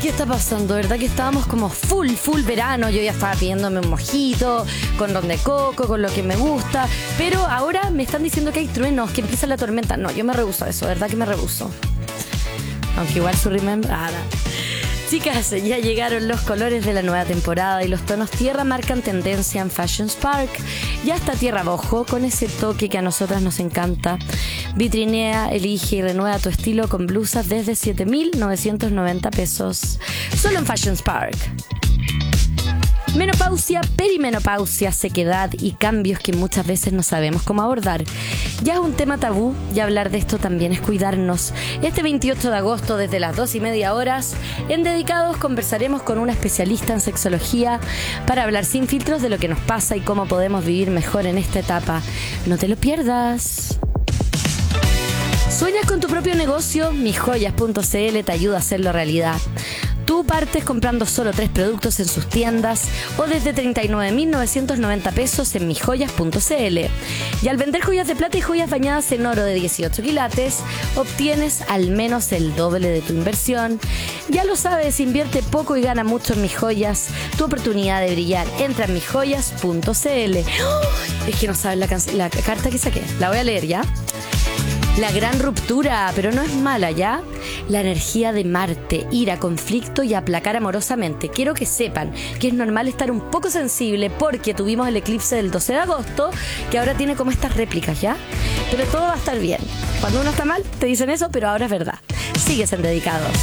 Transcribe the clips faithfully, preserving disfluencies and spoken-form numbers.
¿qué está pasando? ¿Verdad que estábamos como full, full verano? Yo ya estaba pidiéndome un mojito, con ron de coco, con lo que me gusta. Pero ahora me están diciendo que hay truenos, que empieza la tormenta. No, yo me rehúso a eso, ¿verdad que me rehúso? Aunque igual su remember... Ah, no. Chicas, ya llegaron los colores de la nueva temporada y los tonos tierra marcan tendencia en Fashion Spark. Ya está tierra bojo, con ese toque que a nosotras nos encanta. Vitrinea, elige y renueva tu estilo con blusas desde siete mil novecientos noventa pesos. Solo en Fashion Spark. Menopausia, perimenopausia, sequedad y cambios que muchas veces no sabemos cómo abordar. Ya es un tema tabú y hablar de esto también es cuidarnos. Este veintiocho de agosto, desde las dos y media horas, en Dedicados conversaremos con una especialista en sexología para hablar sin filtros de lo que nos pasa y cómo podemos vivir mejor en esta etapa. No te lo pierdas. ¿Sueñas con tu propio negocio? mis joyas punto c l te ayuda a hacerlo realidad. Tú partes comprando solo tres productos en sus tiendas o desde treinta y nueve mil novecientos noventa pesos en mis joyas punto c l. Y al vender joyas de plata y joyas bañadas en oro de dieciocho quilates, obtienes al menos el doble de tu inversión. Ya lo sabes, invierte poco y gana mucho en Mis Joyas. Tu oportunidad de brillar. Entra en mis joyas punto c l. ¡Oh! Es que no sabes la, can- la carta que saqué. La voy a leer ya. La gran ruptura, pero no es mala, ¿ya? La energía de Marte, ira, conflicto y aplacar amorosamente. Quiero que sepan que es normal estar un poco sensible porque tuvimos el eclipse del doce de agosto, que ahora tiene como estas réplicas, ¿ya? Pero todo va a estar bien. Cuando uno está mal, te dicen eso, pero ahora es verdad. Sigues en Dedicados.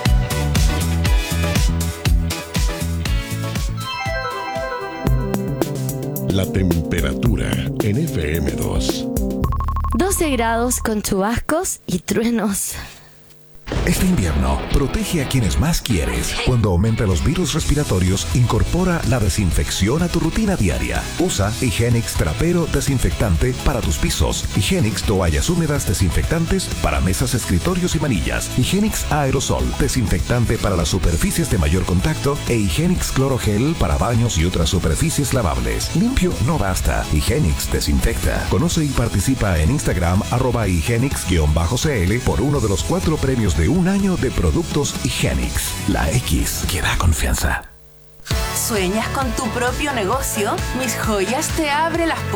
La temperatura en F M dos. doce grados con chubascos y truenos. Este invierno, protege a quienes más quieres. Cuando aumenta los virus respiratorios, incorpora la desinfección a tu rutina diaria. Usa Higienix Trapero Desinfectante para tus pisos. Higienix Toallas Húmedas Desinfectantes para mesas, escritorios y manillas. Higienix Aerosol Desinfectante para las superficies de mayor contacto. E Higienix Clorogel para baños y otras superficies lavables. Limpio no basta. Higienix desinfecta. Conoce y participa en Instagram arroba Higienix-cl por uno de los cuatro premios de un año de productos Higienix. La X que da confianza. ¿Sueñas con tu propio negocio? Mis Joyas te abre las puertas.